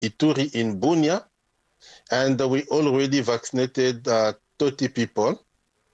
Ituri in Bunia, and we already vaccinated 30 people.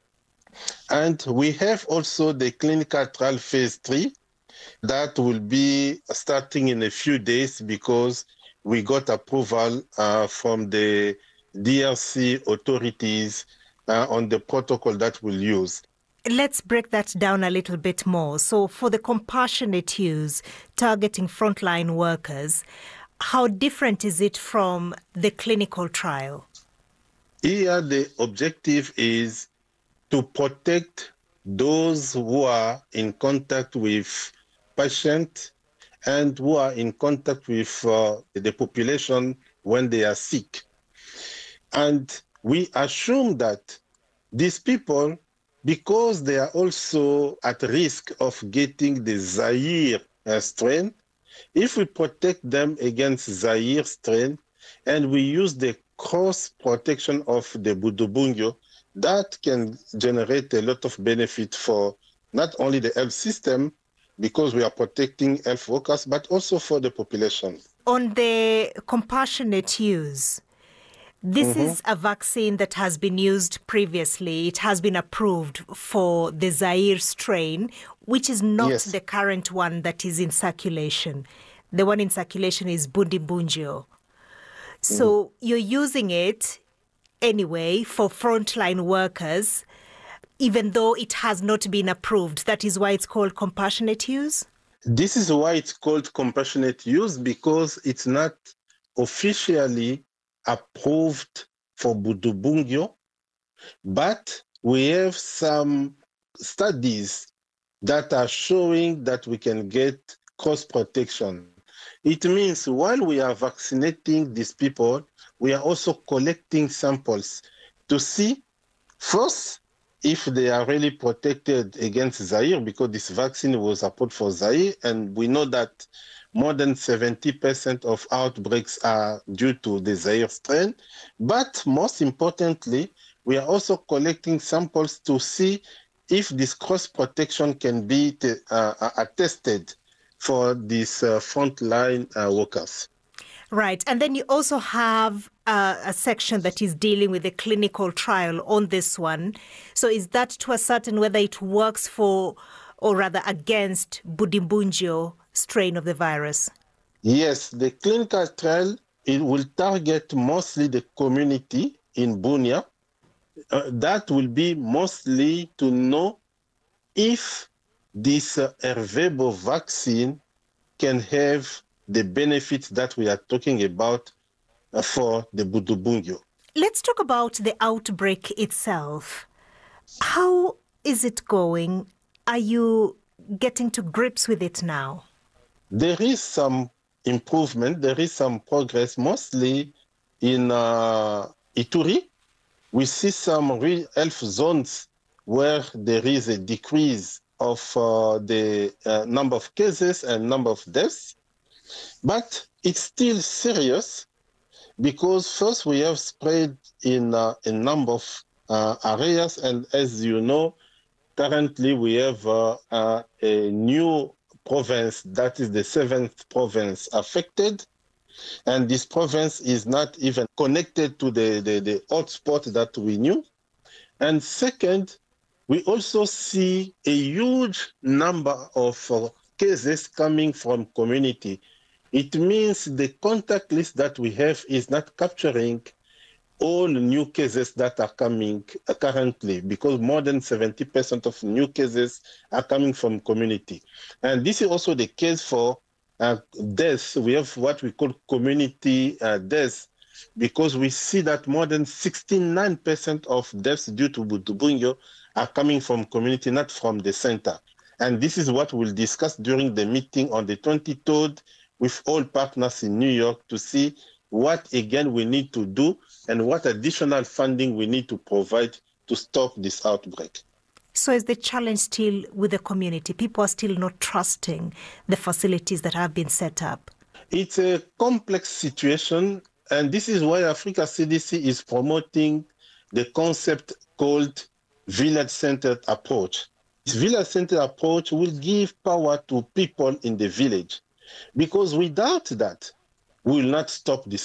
And we have also the clinical trial phase 3 that will be starting in a few days because we got approval from the DRC authorities on the protocol that we'll use. Let's break that down a little bit more. So for the compassionate use targeting frontline workers, how different is it from the clinical trial? Here, the objective is to protect those who are in contact with patients and who are in contact with the population when they are sick. And we assume that these people, because they are also at risk of getting the Zaire strain, if we protect them against Zaire strain and we use the cross protection of the Budubungyo, that can generate a lot of benefit for not only the health system, because we are protecting health workers, but also for the population. On the compassionate use, this is a vaccine that has been used previously. It has been approved for the Zaire strain, which is not the current one that is in circulation. The one in circulation is Bundibugyo. So you're using it anyway for frontline workers, even though it has not been approved. That is why it's called compassionate use? This is why it's called compassionate use, because it's not officially approved for Budubungyo, but we have some studies that are showing that we can get cross protection. It means while we are vaccinating these people, we are also collecting samples to see first if they are really protected against Zaire, because this vaccine was approved for Zaire, and we know that more than 70% of outbreaks are due to the Zaire strain. But most importantly, we are also collecting samples to see if this cross protection can be attested for these frontline workers. Right. And then you also have a section that is dealing with the clinical trial on this one. So is that to ascertain whether it works for, or rather against, Bundibugyo strain of the virus? Yes, the clinical trial, it will target mostly the community in Bunia. That will be mostly to know if this Ervebo vaccine can have the benefits that we are talking about for the Budubungyo. Let's talk about the outbreak itself. How is it going? Are you getting to grips with it now? There is some improvement, there is some progress, mostly in Ituri. We see some real health zones where there is a decrease of the number of cases and number of deaths. But it's still serious because first we have spread in a number of areas, and as you know, currently we have a new province, that is the 7th province affected, and this province is not even connected to the hotspot that we knew. And second, we also see a huge number of cases coming from community. It means the contact list that we have is not capturing all new cases that are coming currently, because more than 70% of new cases are coming from community. And this is also the case for deaths. We have what we call community deaths, because we see that more than 69% of deaths due to Budubungyo are coming from community, not from the center. And this is what we'll discuss during the meeting on the 23rd with all partners in New York to see what, again, we need to do and what additional funding we need to provide to stop this outbreak. So is the challenge still with the community? People are still not trusting the facilities that have been set up? It's a complex situation, and this is why Africa CDC is promoting the concept called village-centered approach. This village-centered approach will give power to people in the village, because without that, we will not stop this